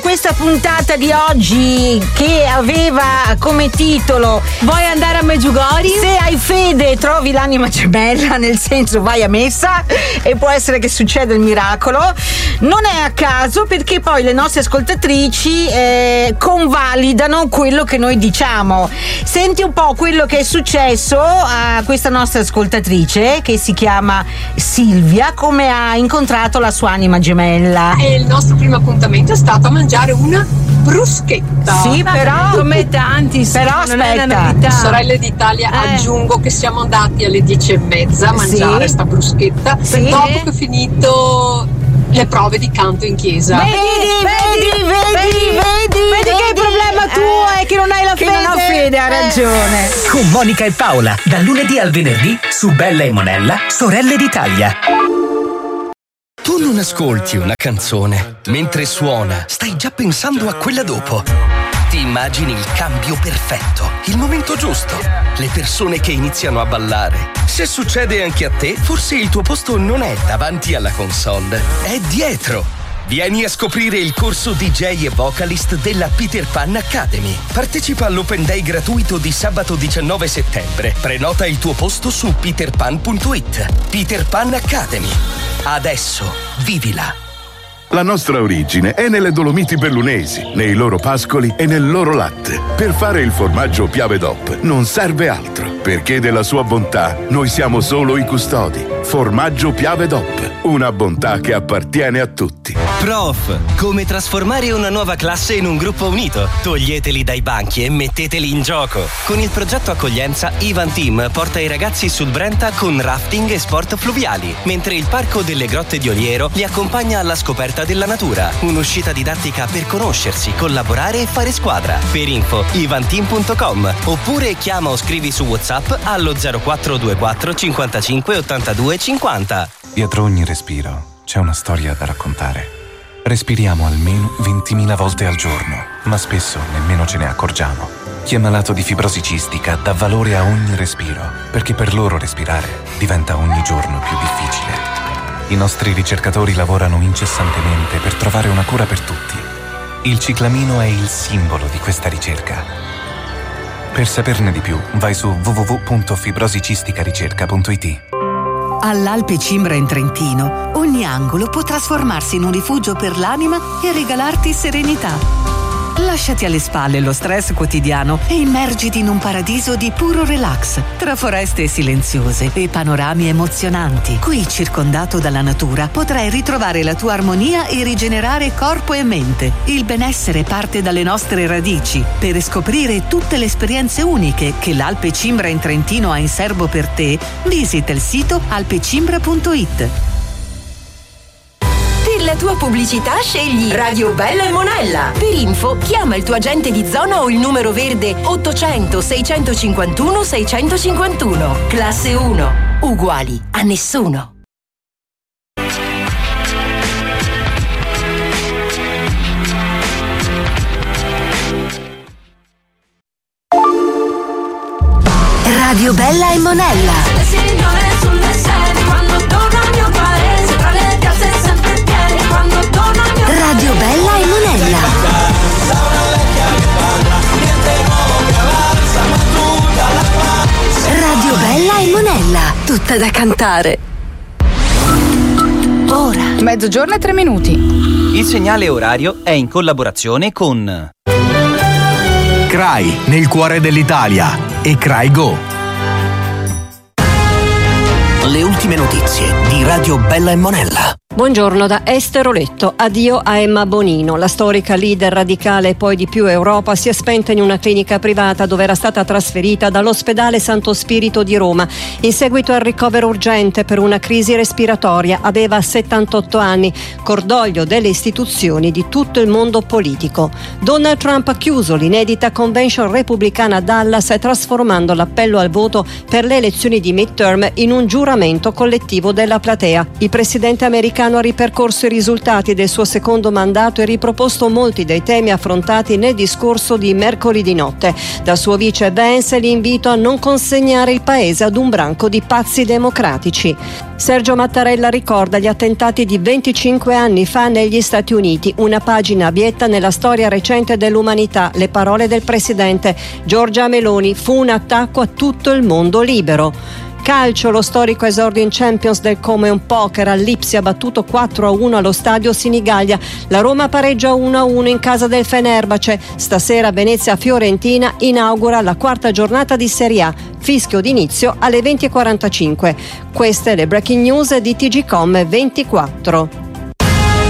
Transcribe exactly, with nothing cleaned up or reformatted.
questa puntata di oggi che aveva come titolo Vuoi andare a Meggiugori? Se hai fede trovi l'anima gemella, nel senso vai a messa e può essere che succeda il miracolo. Non è a caso, perché poi le nostre ascoltatrici eh, convalidano quello che noi diciamo. Senti un po' quello che è successo a questa nostra ascoltatrice che si chiama Silvia, come ha incontrato la sua anima gemella. E il nostro primo appuntamento è stato a mangiare una bruschetta. Sì, però come tanti, sì, però non è una aspetta. novità. Sorelle d'Italia, Eh. aggiungo che siamo andati alle dieci e mezza a mangiare Sì. sta bruschetta, Sì. dopo che ho finito le prove di canto in chiesa. Vedi, vedi, vedi, vedi, vedi, Vedi che il problema tuo è che non hai la che fede. non ho fede, ha ragione. Con Monica e Paola, dal lunedì al venerdì, su Bella e Monella, Sorelle d'Italia. Tu non ascolti una canzone, mentre suona, stai già pensando a quella dopo. Ti immagini il cambio perfetto, il momento giusto, le persone che iniziano a ballare. Se succede anche a te, forse il tuo posto non è davanti alla console, è dietro. Vieni a scoprire il corso D J e vocalist della Peter Pan Academy. Partecipa all'Open Day gratuito di sabato diciannove settembre. Prenota il tuo posto su peterpan punto it. Peter Pan Academy. Adesso vivila. La nostra origine è nelle Dolomiti Bellunesi, nei loro pascoli e nel loro latte. Per fare il formaggio Piave D O P non serve altro, perché della sua bontà noi siamo solo i custodi. Formaggio Piave D O P, una bontà che appartiene a tutti. Prof, come trasformare una nuova classe in un gruppo unito? Toglieteli dai banchi e metteteli in gioco. Con il progetto Accoglienza, Ivan Team porta i ragazzi sul Brenta con rafting e sport fluviali, mentre il Parco delle Grotte di Oliero li accompagna alla scoperta della natura. Un'uscita didattica per conoscersi, collaborare e fare squadra. Per info ivanteam punto com oppure chiama o scrivi su WhatsApp allo zero quattro due quattro cinquantacinque ottantadue cinquanta. Dietro ogni respiro c'è una storia da raccontare. Respiriamo almeno ventimila volte al giorno, ma spesso nemmeno ce ne accorgiamo. Chi è malato di fibrosi cistica dà valore a ogni respiro, perché per loro respirare diventa ogni giorno più difficile. I nostri ricercatori lavorano incessantemente per trovare una cura per tutti. Il ciclamino è il simbolo di questa ricerca. Per saperne di più, vai su w w w punto fibrosicisticaricerca punto it. All'Alpe Cimbra in Trentino, ogni angolo può trasformarsi in un rifugio per l'anima e regalarti serenità. Lasciati alle spalle lo stress quotidiano e immergiti in un paradiso di puro relax, tra foreste silenziose e panorami emozionanti. Qui, circondato dalla natura, potrai ritrovare la tua armonia e rigenerare corpo e mente. Il benessere parte dalle nostre radici. Per scoprire tutte le esperienze uniche che l'Alpe Cimbra in Trentino ha in serbo per te, visita il sito alpecimbra punto it. Per la tua pubblicità scegli Radio Bella e Monella. Per info chiama il tuo agente di zona o il numero verde ottocento seicentocinquantuno seicentocinquantuno. Classe uno. Uguali a nessuno. Radio Bella e Monella. Le signore sulle sedie quando torno al mio paese, tra le piazze sempre piene quando torno al mio paese. Radio Bella e Monella. Radio Bella e Monella, tutta da cantare. Ora. Mezzogiorno e tre minuti. Il segnale orario è in collaborazione con C R A I, nel cuore dell'Italia, e C R A I Go. Le ultime notizie di Radio Bella e Monella. Buongiorno da Esther Oletto. Addio a Emma Bonino. La storica leader radicale e poi di Più Europa si è spenta in una clinica privata dove era stata trasferita dall'ospedale Santo Spirito di Roma in seguito al ricovero urgente per una crisi respiratoria. Aveva settantotto anni. Cordoglio delle istituzioni di tutto il mondo politico. Donald Trump ha chiuso l'inedita convention repubblicana a Dallas, trasformando l'appello al voto per le elezioni di midterm in un giuramento collettivo della platea. Il presidente americano repubblicano ha ripercorso i risultati del suo secondo mandato e riproposto molti dei temi affrontati nel discorso di mercoledì notte. Dal suo vice Vance l'invito a non consegnare il paese ad un branco di pazzi democratici. Sergio Mattarella ricorda gli attentati di venticinque anni fa negli Stati Uniti, una pagina abietta nella storia recente dell'umanità. Le parole del presidente Giorgia Meloni: fu un attacco a tutto il mondo libero. Calcio, lo storico esordio in Champions del Common Poker all'Ipsia ha battuto quattro a uno allo stadio Sinigallia. La Roma pareggia uno a uno in casa del Fenerbahce. Stasera Venezia-Fiorentina inaugura la quarta giornata di Serie A. Fischio d'inizio alle venti e quarantacinque. Queste le breaking news di T G Com ventiquattro.